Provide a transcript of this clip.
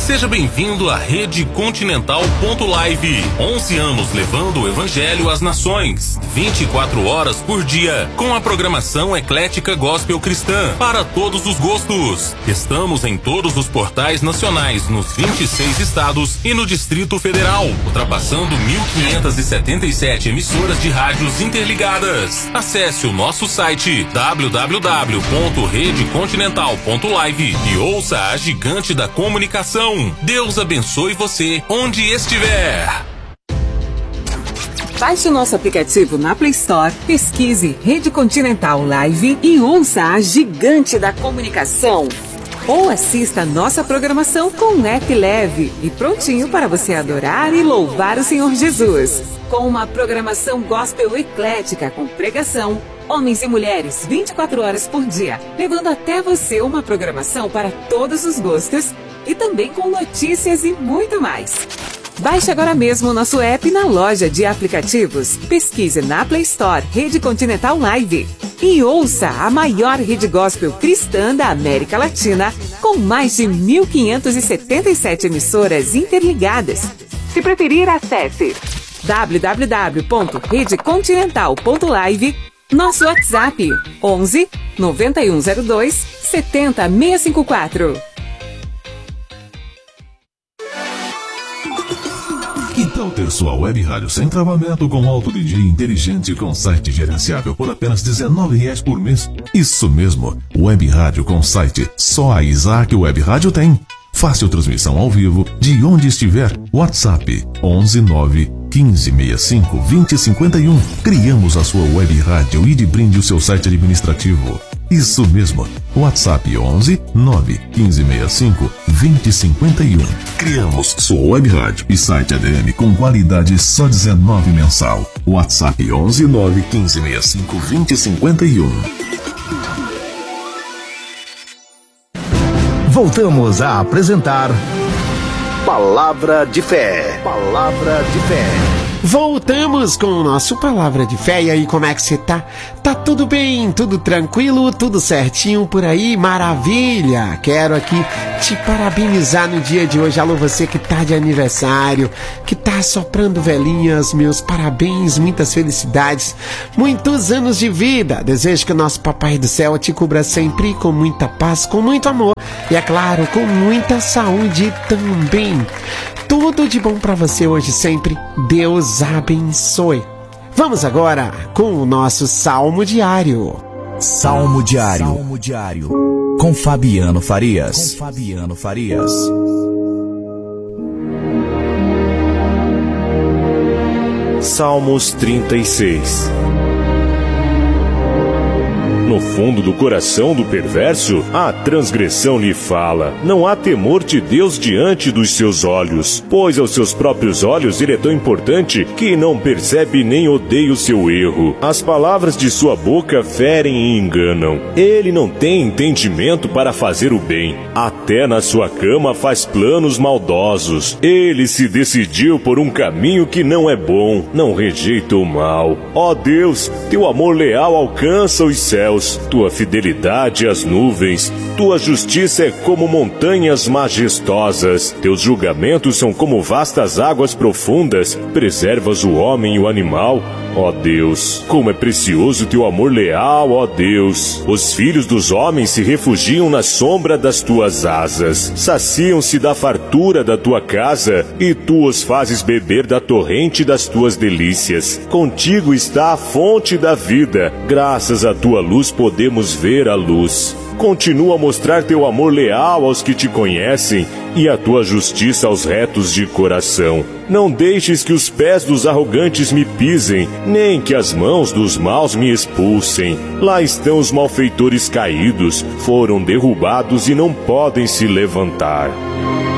Seja bem-vindo à Rede Continental.live. 11 anos levando o Evangelho às nações. 24 horas por dia, com a programação eclética gospel cristã para todos os gostos. Estamos em todos os portais nacionais, nos 26 estados e no Distrito Federal, ultrapassando 1.577 emissoras de rádios interligadas. Acesse o nosso site www.redecontinental.live e ouça a gigante da comunicação. Deus abençoe você onde estiver. Baixe o nosso aplicativo na Play Store, pesquise Rede Continental Live e ouça a gigante da comunicação. Ou assista nossa programação com um app leve e prontinho para você adorar e louvar o Senhor Jesus. Com uma programação gospel eclética com pregação, homens e mulheres 24 horas por dia, levando até você uma programação para todos os gostos e também com notícias e muito mais. Baixe agora mesmo o nosso app na loja de aplicativos. Pesquise na Play Store Rede Continental Live e ouça a maior rede gospel cristã da América Latina, com mais de 1.577 emissoras interligadas. Se preferir, acesse www.redecontinental.live, nosso WhatsApp 11 9102 70654. Que tal ter sua web rádio sem travamento, com alto DJ inteligente, com site gerenciável por apenas R$19 por mês? Isso mesmo, web rádio com site. Só a Isaac Web Rádio tem. Fácil transmissão ao vivo, de onde estiver. WhatsApp 11 1565 2051. Criamos a sua web rádio e de brinde o seu site administrativo. Isso mesmo, WhatsApp 11 1565 2051. Criamos sua web rádio e site ADM com qualidade só R$19 mensal. WhatsApp 11 1565 2051. Voltamos a apresentar Palavra de Fé. Palavra de Fé. Voltamos com o nosso Palavra de Fé. E aí, como é que você tá? Tá tudo bem? Tudo tranquilo? Tudo certinho por aí? Maravilha! Quero aqui te parabenizar no dia de hoje. Alô, você que tá de aniversário, que tá soprando velhinhas, meus parabéns, muitas felicidades, muitos anos de vida. Desejo que o nosso Papai do Céu te cubra sempre com muita paz, com muito amor e, é claro, com muita saúde também. Tudo de bom para você hoje sempre. Deus abençoe. Vamos agora com o nosso Salmo Diário. Salmo Diário. Salmo Diário. Com Fabiano Farias. Salmos 36. No fundo do coração do perverso, a transgressão lhe fala. Não há temor de Deus diante dos seus olhos, pois aos seus próprios olhos ele é tão importante que não percebe nem odeia o seu erro. As palavras de sua boca ferem e enganam. Ele não tem entendimento para fazer o bem. Até na sua cama faz planos maldosos. Ele se decidiu por um caminho que não é bom, não rejeita o mal. Ó Deus, teu amor leal alcança os céus. Tua fidelidade às nuvens, tua justiça é como montanhas majestosas, teus julgamentos são como vastas águas profundas, preservas o homem e o animal. Ó Deus, como é precioso teu amor leal, ó Deus. Os filhos dos homens se refugiam na sombra das tuas asas, saciam-se da fartura da tua casa, e tu os fazes beber da torrente das tuas delícias. Contigo está a fonte da vida, graças à tua luz podemos ver a luz. Continua a mostrar teu amor leal aos que te conhecem e a tua justiça aos retos de coração. Não deixes que os pés dos arrogantes me pisem, nem que as mãos dos maus me expulsem. Lá estão os malfeitores caídos, foram derrubados e não podem se levantar.